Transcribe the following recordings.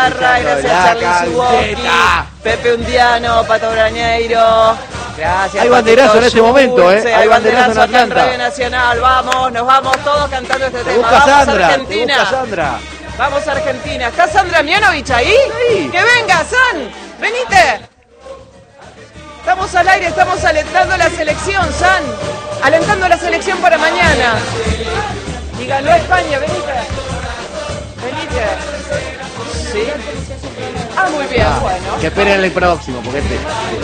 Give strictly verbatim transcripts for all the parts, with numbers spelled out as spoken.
Parra, gracias a Charly Suboski, Pepe Undiano, Pato Brañeiro. Gracias. Hay banderazo en este momento, ¿eh? Hay banderazo acá en Radio Nacional. Vamos, nos vamos todos cantando este te tema. Busca vamos Sandra, a Argentina. Te busca Sandra. Vamos a Argentina. ¿Está Sandra Mianovich ahí? Sí. Que venga, San. Venite. Estamos al aire, estamos alentando la selección, San. Alentando la selección para mañana. Y ganó España, venite. Venite. Sí. Ah, muy bien, Ah, bueno. que esperen el próximo, porque este...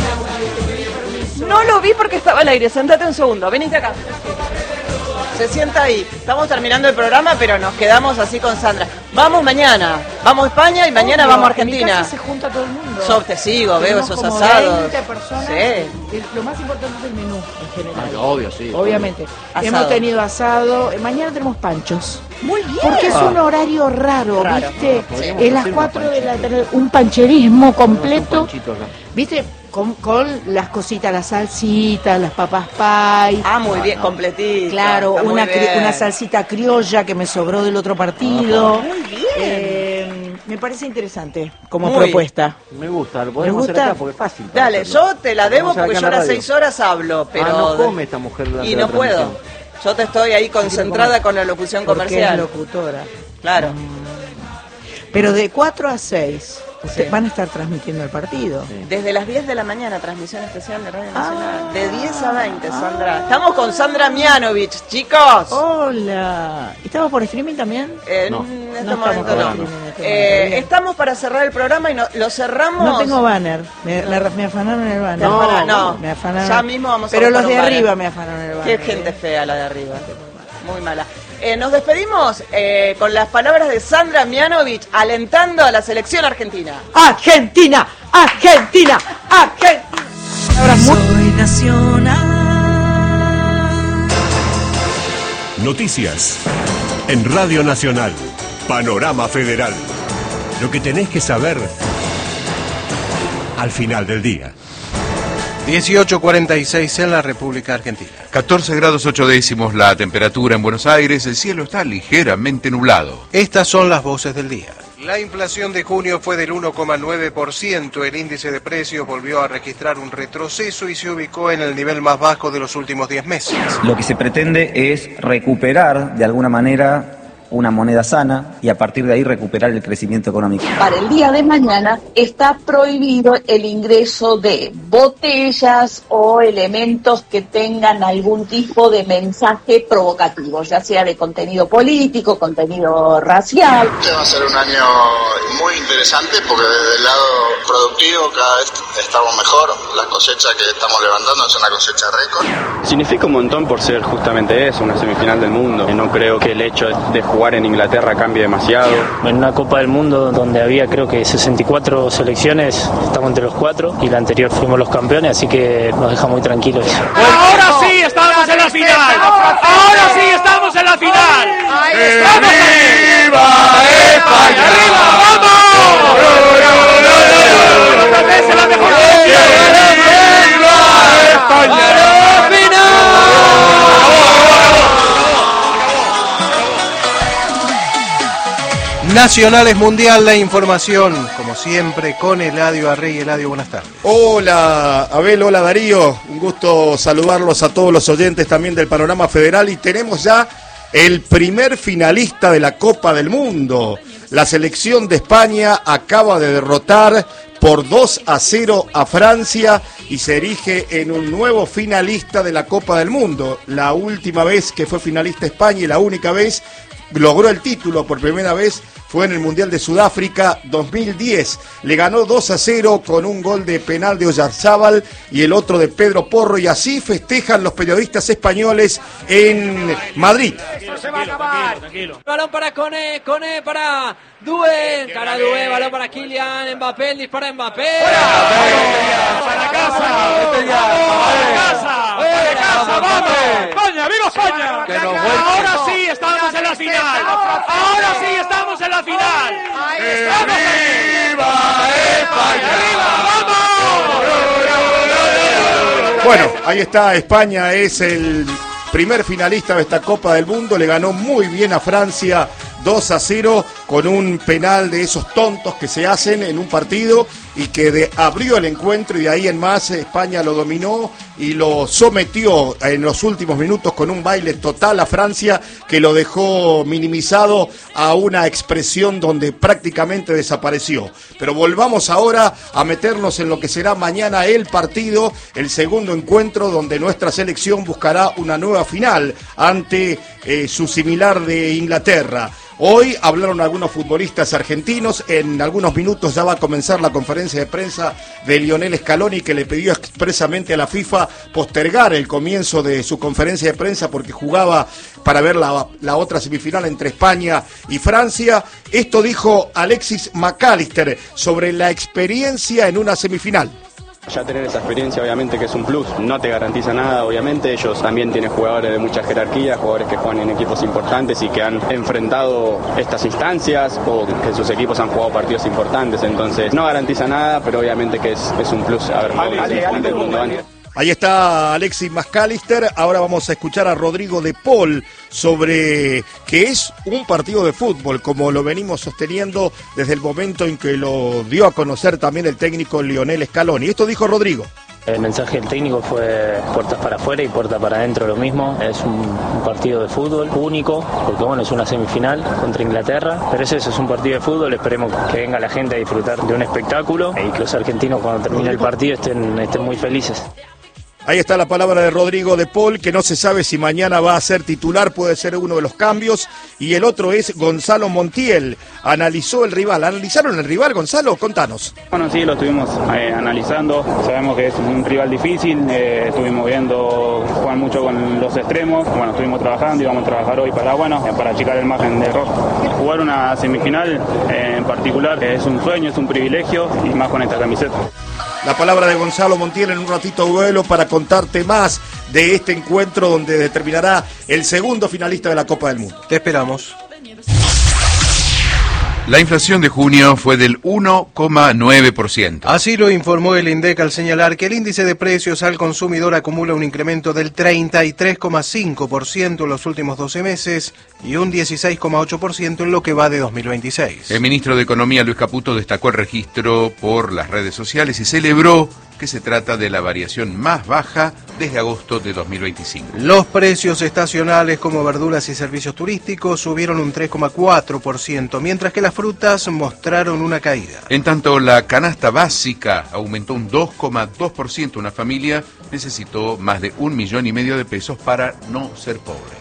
No lo vi porque estaba al aire. Sentate un segundo, venite acá. Se sienta ahí. Estamos terminando el programa, pero nos quedamos así con Sandra. Vamos mañana. Vamos a España y mañana Obvio, vamos a Argentina. En mi casa se junta todo el mundo. Yo te sigo, veo Tenemos esos como asados. veinte personas. Sí. Lo más importante es el menú en general. Ah, obvio, sí. Obviamente. Asado. Hemos tenido asado. Mañana tenemos panchos. Muy bien. Porque es Ah. un horario raro, Raro. ¿viste? Podríamos Es las hacer cuatro unos de la panchitos. tarde, un pancherismo Un completo. panchito acá. ¿Viste? Con, con las cositas, las salsitas, las papas pie. Ah, muy bien, completito. Claro, Está muy una, cri- bien. una salsita criolla que me sobró del otro partido. Muy bien. Eh, me parece interesante como Muy. propuesta. Me gusta, lo podemos gusta? hacer acá porque es fácil. para Dale, hacerlo. yo te la debo Podemos hacer porque acá yo en a la las radio. seis horas hablo, pero... Ah, no come esta mujer durante Y la no puedo. transmisión. Yo te estoy ahí concentrada con la locución Porque es comercial. locutora. Claro. Pero de cuatro a seis ustedes Sí. van a estar transmitiendo el partido. Desde las diez de la mañana, transmisión especial de Radio Nacional. Ah. De diez a veinte, Sandra. Estamos con Sandra Mianovich, chicos. Hola. ¿Estamos por streaming también? Eh, No. En este No momento estamos no. por streaming en este Eh, momento, bien. estamos para cerrar el programa y no- lo cerramos. No tengo banner. Me, me- me afanaron el banner. No, no, no. Me afanaron. Ya mismo vamos a Pero buscar los de un banner. arriba me afanaron el Qué banner. gente ¿eh? fea la de arriba. Muy mala. Eh, nos despedimos eh, con las palabras de Sandra Mianovich alentando a la selección argentina. Argentina, Argentina, Argentina. Ahora muy... Soy nacional. Noticias en Radio Nacional. Panorama Federal. Lo que tenés que saber al final del día. dieciocho cuarenta y seis en la República Argentina. catorce grados ocho décimos la temperatura en Buenos Aires, el cielo está ligeramente nublado. Estas son las voces del día. La inflación de junio fue del uno coma nueve por ciento, el índice de precios volvió a registrar un retroceso y se ubicó en el nivel más bajo de los últimos diez meses. Lo que se pretende es recuperar de alguna manera una moneda sana y a partir de ahí recuperar el crecimiento económico. Para el día de mañana está prohibido el ingreso de botellas o elementos que tengan algún tipo de mensaje provocativo, ya sea de contenido político, contenido racial. Este va a ser un año muy interesante porque desde el lado productivo cada vez estamos mejor. La cosecha que estamos levantando es una cosecha récord. Significa un montón por ser justamente eso, una semifinal del mundo. No creo que el hecho de jugar en Inglaterra cambie demasiado. En una Copa del Mundo donde había creo que sesenta y cuatro selecciones, estamos entre los cuatro y la anterior fuimos los campeones, así que nos deja muy tranquilos eso. Ahora sí estamos en la final. Ahora sí estamos en la final. ¡Estamos ahí! ¡Viva España! ¡Arriba, vamos! ¡Otra vez en la mejor! ¡Viva España! Nacionales Mundial, la información, como siempre, con Eladio Arrey. Eladio, buenas tardes. Hola, Abel, hola Darío, un gusto saludarlos a todos los oyentes también del Panorama Federal y tenemos ya el primer finalista de la Copa del Mundo. La selección de España acaba de derrotar por dos a cero a Francia y se erige en un nuevo finalista de la Copa del Mundo. La última vez que fue finalista España y la única vez logró el título por primera vez fue en el Mundial de Sudáfrica dos mil diez. Le ganó dos a cero con un gol de penal de Oyarzábal y el otro de Pedro Porro, y así festejan los periodistas españoles en Madrid. Tranquilo, se va a acabar. Tranquilo. Balón para Cone, Cone para Due, cara Due, balón para Kylian, Mbappé, el dispara Mbappé. ¡Para casa! ¡Para casa! ¡Para casa! ¡Vamos! ¡España! ¡Viva España! Ahora sí estamos en la final. Ahora sí estamos en la final. ¡Viva España! ¡Arriba! ¡Vamos! Bueno, ahí está, España es el primer finalista de esta Copa del Mundo, le ganó muy bien a Francia dos a cero con un penal de esos tontos que se hacen en un partido y que de, abrió el encuentro y de ahí en más España lo dominó y lo sometió en los últimos minutos con un baile total a Francia que lo dejó minimizado a una expresión donde prácticamente desapareció. Pero volvamos ahora a meternos en lo que será mañana el partido, el segundo encuentro donde nuestra selección buscará una nueva final ante eh, su similar de Inglaterra. Hoy hablaron algunos futbolistas argentinos, en algunos minutos ya va a comenzar la conferencia de prensa de Lionel Scaloni, que le pidió expresamente a la FIFA postergar el comienzo de su conferencia de prensa porque jugaba para ver la, la otra semifinal entre España y Francia. Esto dijo Alexis McAllister sobre la experiencia en una semifinal. Ya tener esa experiencia obviamente que es un plus, no te garantiza nada obviamente, ellos también tienen jugadores de mucha jerarquía, jugadores que juegan en equipos importantes y que han enfrentado estas instancias o que sus equipos han jugado partidos importantes, entonces no garantiza nada, pero obviamente que es, es un plus haber jugado en la semifinal del mundo antes. Ahí está Alexis McAllister. Ahora vamos a escuchar a Rodrigo de Paul sobre que es un partido de fútbol, como lo venimos sosteniendo desde el momento en que lo dio a conocer también el técnico Lionel Scaloni. Esto dijo Rodrigo. El mensaje del técnico fue puertas para afuera y puertas para adentro lo mismo. Es un, un partido de fútbol único, porque bueno, es una semifinal contra Inglaterra, pero es eso, es un partido de fútbol. Esperemos que venga la gente a disfrutar de un espectáculo y que los argentinos cuando termine el partido estén, estén muy felices. Ahí está la palabra de Rodrigo de Paul, que no se sabe si mañana va a ser titular, puede ser uno de los cambios. Y el otro es Gonzalo Montiel. Analizó el rival. ¿Analizaron el rival, Gonzalo? Contanos. Bueno, sí, lo estuvimos eh, analizando. Sabemos que es un rival difícil. Eh, estuvimos viendo, juegan mucho con los extremos. Bueno, estuvimos trabajando y vamos a trabajar hoy para, bueno, para achicar el margen de error. Jugar una semifinal eh, en particular es un sueño, es un privilegio y más con esta camiseta. La palabra de Gonzalo Montiel. En un ratito vuelo para contarte más de este encuentro donde determinará el segundo finalista de la Copa del Mundo. Te esperamos. La inflación de junio fue del uno coma nueve por ciento. Así lo informó el INDEC al señalar que el índice de precios al consumidor acumula un incremento del treinta y tres coma cinco por ciento en los últimos doce meses y un dieciséis coma ocho por ciento en lo que va de dos mil veintiséis. El ministro de Economía, Luis Caputo, destacó el registro por las redes sociales y celebró que se trata de la variación más baja desde agosto de dos mil veinticinco. Los precios estacionales como verduras y servicios turísticos subieron un tres coma cuatro por ciento, mientras que las frutas mostraron una caída. En tanto, la canasta básica aumentó un dos coma dos por ciento. Una familia necesitó más de un millón y medio de pesos para no ser pobre.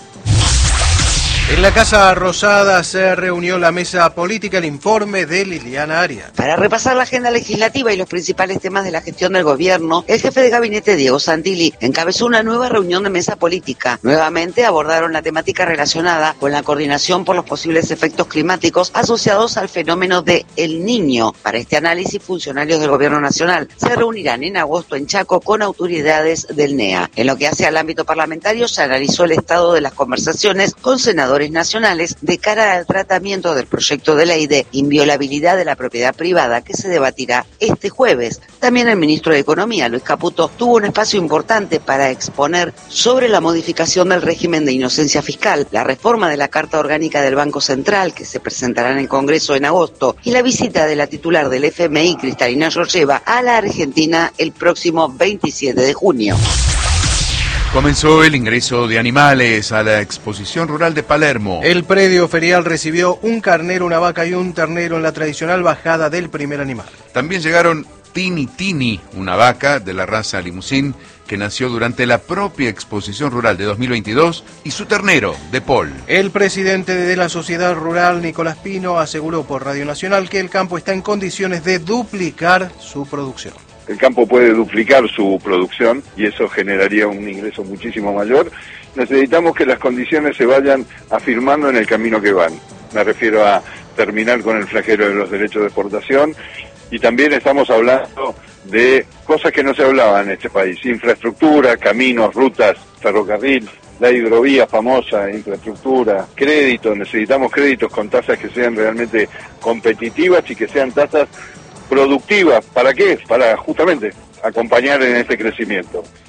En la Casa Rosada se reunió la mesa política, el informe de Liliana Arias. Para repasar la agenda legislativa y los principales temas de la gestión del gobierno, el jefe de gabinete, Diego Santilli, encabezó una nueva reunión de mesa política. Nuevamente abordaron la temática relacionada con la coordinación por los posibles efectos climáticos asociados al fenómeno de El Niño. Para este análisis, funcionarios del gobierno nacional se reunirán en agosto en Chaco con autoridades del N E A. En lo que hace al ámbito parlamentario, se analizó el estado de las conversaciones con senadores nacionales de cara al tratamiento del proyecto de ley de inviolabilidad de la propiedad privada que se debatirá este jueves. También el ministro de Economía, Luis Caputo, tuvo un espacio importante para exponer sobre la modificación del régimen de inocencia fiscal, la reforma de la Carta Orgánica del Banco Central que se presentará en el Congreso en agosto y la visita de la titular del F M I, Cristalina Georgieva, a la Argentina el próximo veintisiete de junio. Comenzó el ingreso de animales a la exposición rural de Palermo. El predio ferial recibió un carnero, una vaca y un ternero en la tradicional bajada del primer animal. También llegaron Tini Tini, una vaca de la raza Limousin que nació durante la propia exposición rural de dos mil veintidós, y su ternero, de Paul. El presidente de la Sociedad Rural, Nicolás Pino, aseguró por Radio Nacional que el campo está en condiciones de duplicar su producción. El campo puede duplicar su producción y eso generaría un ingreso muchísimo mayor. Necesitamos que las condiciones se vayan afirmando en el camino que van. Me refiero a terminar con el flagelo de los derechos de exportación y también estamos hablando de cosas que no se hablaban en este país. Infraestructura, caminos, rutas, ferrocarril, la hidrovía famosa, infraestructura, créditos. Necesitamos créditos con tasas que sean realmente competitivas y que sean tasas productivas. ¿Para qué? Para justamente acompañar en este crecimiento.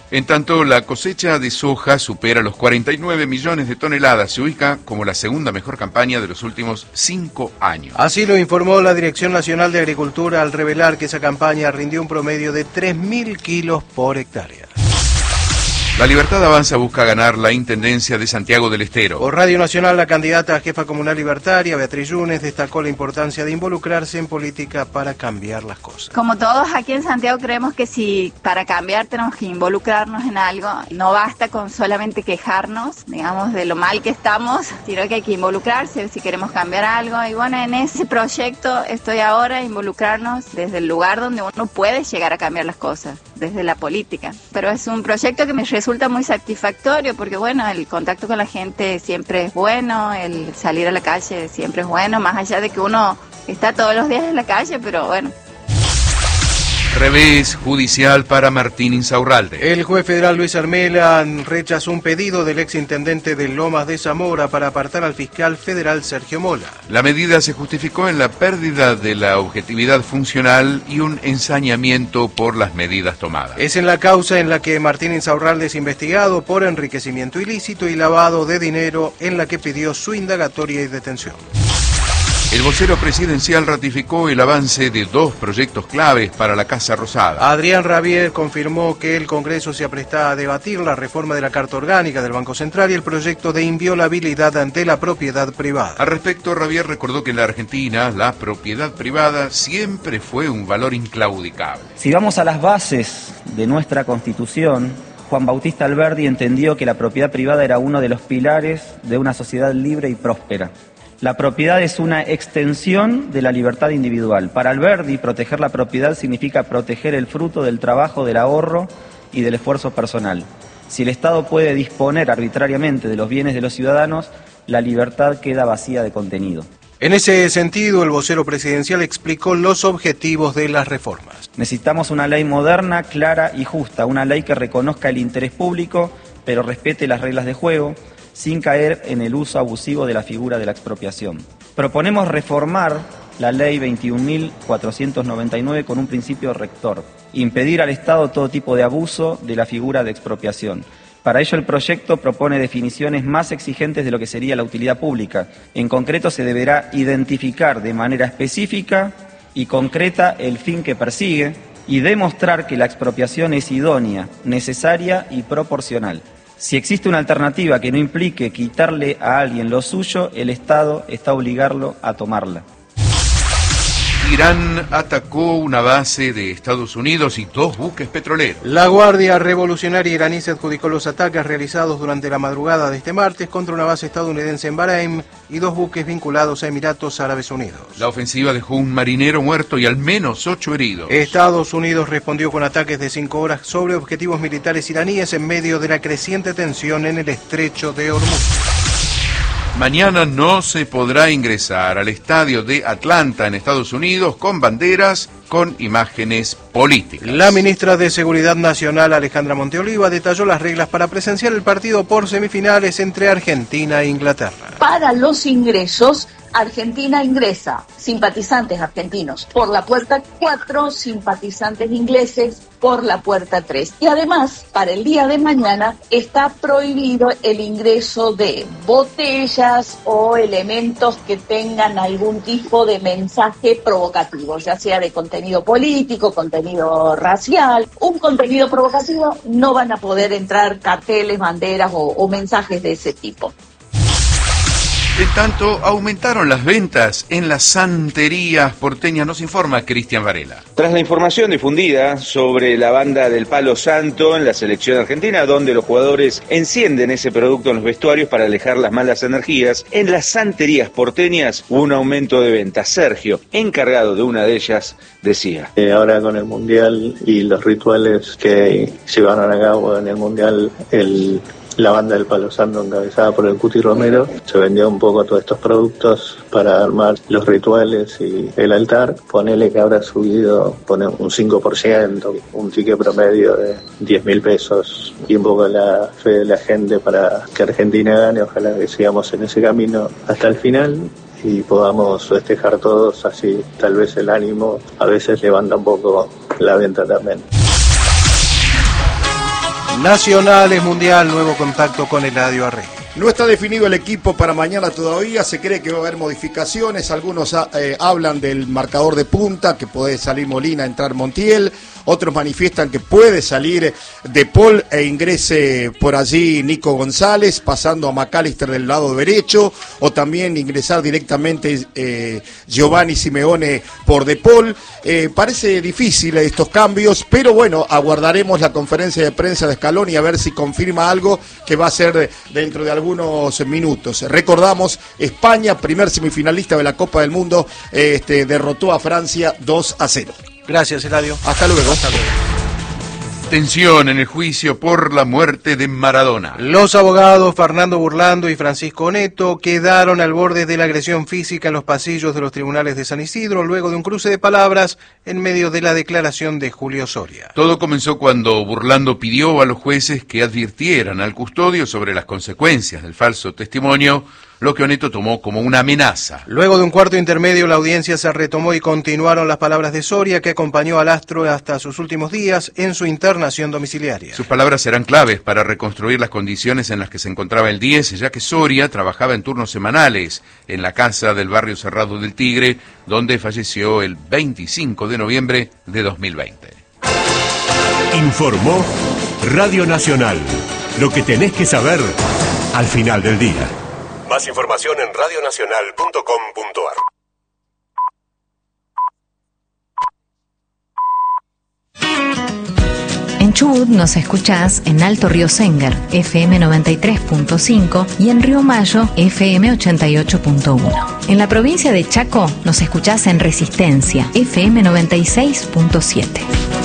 En tanto, la cosecha de soja supera los cuarenta y nueve millones de toneladas. Se ubica como la segunda mejor campaña de los últimos cinco años. Así lo informó la Dirección Nacional de Agricultura al revelar que esa campaña rindió un promedio de tres mil kilos por hectárea. La Libertad Avanza busca ganar la Intendencia de Santiago del Estero. Por Radio Nacional, la candidata a jefa comunal libertaria, Beatriz Yunes, destacó la importancia de involucrarse en política para cambiar las cosas. Como todos aquí en Santiago creemos que si para cambiar tenemos que involucrarnos en algo, no basta con solamente quejarnos, digamos, de lo mal que estamos, sino que hay que involucrarse si queremos cambiar algo. Y bueno, en ese proyecto estoy ahora, involucrarnos desde el lugar donde uno puede llegar a cambiar las cosas, desde la política. Pero es un proyecto que me resulta Resulta muy satisfactorio porque, bueno, el contacto con la gente siempre es bueno, el salir a la calle siempre es bueno, más allá de que uno está todos los días en la calle, pero bueno. Revés judicial para Martín Insaurralde. El juez federal Luis Armela rechazó un pedido del exintendente de Lomas de Zamora para apartar al fiscal federal Sergio Mola. La medida se justificó en la pérdida de la objetividad funcional y un ensañamiento por las medidas tomadas. Es en la causa en la que Martín Insaurralde es investigado por enriquecimiento ilícito y lavado de dinero, en la que pidió su indagatoria y detención. El vocero presidencial ratificó el avance de dos proyectos claves para la Casa Rosada. Adrián Rabier confirmó que el Congreso se apresta a debatir la reforma de la Carta Orgánica del Banco Central y el proyecto de inviolabilidad ante la propiedad privada. Al respecto, Rabier recordó que en la Argentina la propiedad privada siempre fue un valor inclaudicable. Si vamos a las bases de nuestra Constitución, Juan Bautista Alberdi entendió que la propiedad privada era uno de los pilares de una sociedad libre y próspera. La propiedad es una extensión de la libertad individual. Para Alberdi, proteger la propiedad significa proteger el fruto del trabajo, del ahorro y del esfuerzo personal. Si el Estado puede disponer arbitrariamente de los bienes de los ciudadanos, la libertad queda vacía de contenido. En ese sentido, el vocero presidencial explicó los objetivos de las reformas. Necesitamos una ley moderna, clara y justa, una ley que reconozca el interés público, pero respete las reglas de juego, sin caer en el uso abusivo de la figura de la expropiación. Proponemos reformar la ley veintiún mil cuatrocientos noventa y nueve con un principio rector, impedir al Estado todo tipo de abuso de la figura de expropiación. Para ello el proyecto propone definiciones más exigentes de lo que sería la utilidad pública. En concreto se deberá identificar de manera específica y concreta el fin que persigue y demostrar que la expropiación es idónea, necesaria y proporcional. Si existe una alternativa que no implique quitarle a alguien lo suyo, el Estado está obligado a tomarla. Irán atacó una base de Estados Unidos y dos buques petroleros. La Guardia Revolucionaria iraní se adjudicó los ataques realizados durante la madrugada de este martes contra una base estadounidense en Bahrein y dos buques vinculados a Emiratos Árabes Unidos. La ofensiva dejó un marinero muerto y al menos ocho heridos. Estados Unidos respondió con ataques de cinco horas sobre objetivos militares iraníes en medio de la creciente tensión en el estrecho de Hormuz. Mañana no se podrá ingresar al estadio de Atlanta en Estados Unidos con banderas con imágenes políticas. La ministra de Seguridad Nacional, Alejandra Monteoliva, detalló las reglas para presenciar el partido por semifinales entre Argentina e Inglaterra. Para los ingresos, Argentina ingresa simpatizantes argentinos por la puerta cuatro, simpatizantes ingleses por la puerta tres. Y además, para el día de mañana está prohibido el ingreso de botellas o elementos que tengan algún tipo de mensaje provocativo, ya sea de contenido político, contenido racial. Un contenido provocativo, no van a poder entrar carteles, banderas o, o mensajes de ese tipo. En tanto, aumentaron las ventas en las santerías porteñas, nos informa Cristian Varela. Tras la información difundida sobre la banda del Palo Santo en la selección argentina, donde los jugadores encienden ese producto en los vestuarios para alejar las malas energías, en las santerías porteñas hubo un aumento de ventas. Sergio, encargado de una de ellas, decía. Eh, ahora con el Mundial y los rituales que llevaron a cabo en el Mundial, el... la banda del Palo Santo encabezada por el Cuti Romero, se vendió un poco todos estos productos para armar los rituales y el altar. Ponele que habrá subido pone un cinco por ciento, un ticket promedio de diez mil pesos y un poco la fe de la gente para que Argentina gane. Ojalá que sigamos en ese camino hasta el final y podamos festejar todos, así tal vez el ánimo a veces levanta un poco la venta también. Nacionales Mundial, nuevo contacto con Eladio Arregui. No está definido el equipo para mañana todavía, se cree que va a haber modificaciones, algunos eh, hablan del marcador de punta, que puede salir Molina, entrar Montiel, otros manifiestan que puede salir De Paul e ingrese por allí Nico González, pasando a McAllister del lado derecho, o también ingresar directamente eh, Giovanni Simeone por De Paul. Eh, parece difícil estos cambios, pero bueno, aguardaremos la conferencia de prensa de Scaloni a ver si confirma algo que va a ser dentro de algunos minutos. Recordamos, España, primer semifinalista de la Copa del Mundo, este, derrotó a Francia dos a cero. Gracias, Eladio. Hasta luego. Hasta luego. Tensión en el juicio por la muerte de Maradona. Los abogados Fernando Burlando y Francisco Neto quedaron al borde de la agresión física en los pasillos de los tribunales de San Isidro luego de un cruce de palabras en medio de la declaración de Julio Soria. Todo comenzó cuando Burlando pidió a los jueces que advirtieran al custodio sobre las consecuencias del falso testimonio, lo que Oneto tomó como una amenaza. Luego de un cuarto intermedio, la audiencia se retomó y continuaron las palabras de Soria, que acompañó al astro hasta sus últimos días en su internación domiciliaria. Sus palabras serán claves para reconstruir las condiciones en las que se encontraba el diez, ya que Soria trabajaba en turnos semanales en la casa del barrio Cerrado del Tigre, donde falleció el veinticinco de noviembre de dos mil veinte. Informó Radio Nacional. Lo que tenés que saber al final del día. Más información en radio nacional punto com punto ar. En Chubut nos escuchás en Alto Río Sengar, F M noventa y tres punto cinco, y en Río Mayo, F M ochenta y ocho punto uno. En la provincia de Chaco nos escuchás en Resistencia, F M noventa y seis punto siete.